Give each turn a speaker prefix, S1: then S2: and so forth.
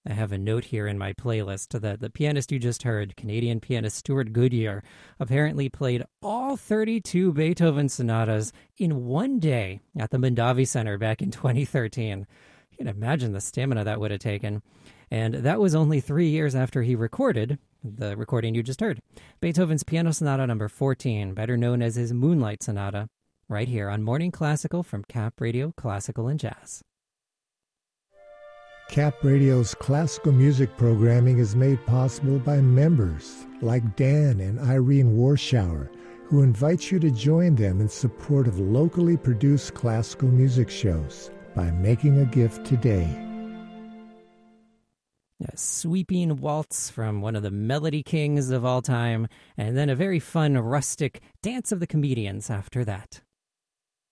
S1: I have a note here in my playlist that the pianist you just heard, Canadian pianist Stuart Goodyear, apparently played all 32 Beethoven sonatas in one day at the Mondavi Center back in 2013. You can imagine the stamina that would have taken. And that was only 3 years after he recorded the recording you just heard, Beethoven's Piano Sonata number 14, better known as his Moonlight Sonata, right here on Morning Classical from Cap Radio Classical and Jazz.
S2: Cap Radio's classical music programming is made possible by members like Dan and Irene Warschauer, who invite you to join them in support of locally produced classical music shows by making a gift today.
S1: A sweeping waltz from one of the melody kings of all time, and then a very fun, rustic Dance of the Comedians after that.